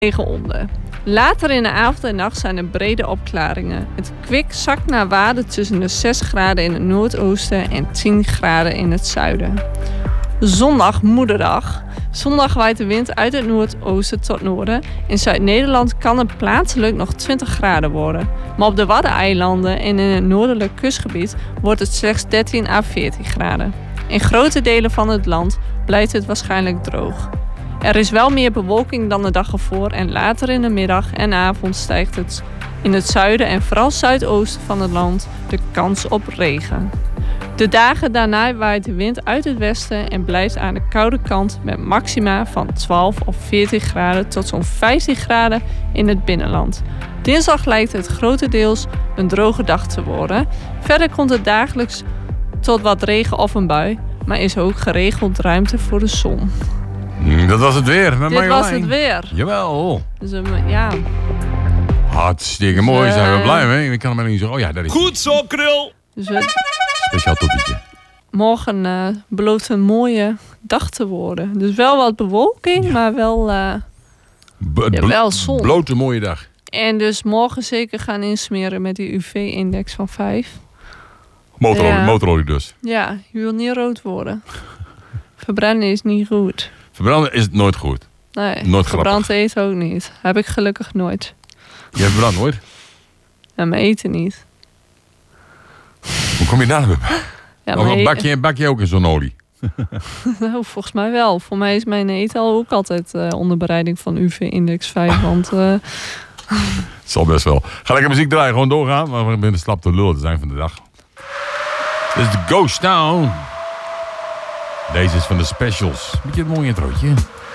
regen onder. Later in de avond en nacht zijn er brede opklaringen. Het kwik zakt naar waarde tussen de 6 graden in het noordoosten en 10 graden in het zuiden. Zondag, moederdag. Zondag waait de wind uit het noordoosten tot noorden. In Zuid-Nederland kan het plaatselijk nog 20 graden worden. Maar op de Waddeneilanden en in het noordelijk kustgebied wordt het slechts 13 à 14 graden. In grote delen van het land blijft het waarschijnlijk droog. Er is wel meer bewolking dan de dag ervoor en later in de middag en avond stijgt het in het zuiden en vooral zuidoosten van het land de kans op regen. De dagen daarna waait de wind uit het westen en blijft aan de koude kant met maxima van 12 of 14 graden tot zo'n 15 graden in het binnenland. Dinsdag lijkt het grotendeels een droge dag te worden. Verder komt het dagelijks tot wat regen of een bui, maar is ook geregeld ruimte voor de zon. Dat was het weer. Dit was het weer. Jawel. Dus ja. Hartstikke mooi. Daar zijn we blij mee. Ik kan hem maar niet zeggen. Oh ja, dat is Goed zo, Krul! Dus speciaal topietje. morgen belooft een mooie dag te worden. Dus wel wat bewolking, maar wel, wel zon. Blote mooie dag. En dus morgen zeker gaan insmeren met die UV-index van 5. Motorolie dus. Ja, je wil niet rood worden. Verbranden is niet goed. Verbranden is het nooit goed. Nee, Nooit verbrand grappig. eten ook niet. Heb ik gelukkig nooit. Je verbrandt nooit? En mijn eten niet. Hoe kom je daar nou? Ja, Of bak je ook in zo'n olie? Nou, volgens mij wel. Voor mij is mijn eten ook altijd onder bereiding van UV-index 5. Want Het zal best wel. Ga lekker muziek draaien, gewoon doorgaan. Maar we beginnen slap te lullen te zijn van de dag. Dit is de Ghost Town. Deze is van de Specials. Beetje een mooi introotje.